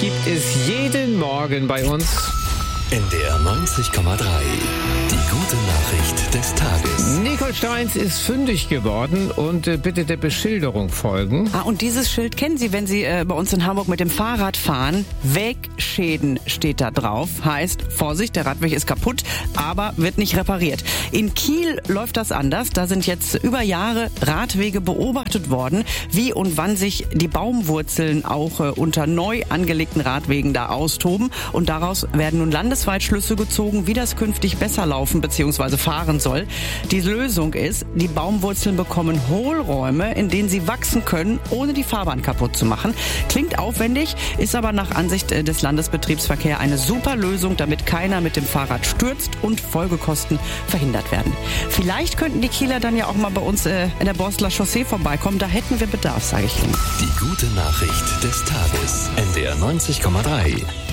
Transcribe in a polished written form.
gibt es jeden Morgen bei uns. NDR 90,3. Die gute Nachricht des Tages. Nicole Steins ist fündig geworden und bitte der Beschilderung folgen. Und dieses Schild kennen Sie, wenn Sie bei uns in Hamburg mit dem Fahrrad fahren. Wegschäden steht da drauf. Heißt, Vorsicht, der Radweg ist kaputt, aber wird nicht repariert. In Kiel läuft das anders. Da sind jetzt über Jahre Radwege beobachtet worden, wie und wann sich die Baumwurzeln auch unter neu angelegten Radwegen da austoben. Und daraus werden nun landesweit Schlüsse gezogen, wie das künftig besser laufen bzw. fahren soll. Die Lösung ist, die Baumwurzeln bekommen Hohlräume, in denen sie wachsen können, ohne die Fahrbahn kaputt zu machen. Klingt aufwendig, ist aber nach Ansicht des Landesbetriebsverkehrs eine super Lösung, damit keiner mit dem Fahrrad stürzt und Folgekosten verhindert werden. Vielleicht könnten die Kieler dann ja auch mal bei uns in der Borstler Chaussee vorbeikommen. Da hätten wir Bedarf, sage ich Ihnen. Die gute Nachricht des Tages. NDR 90,3.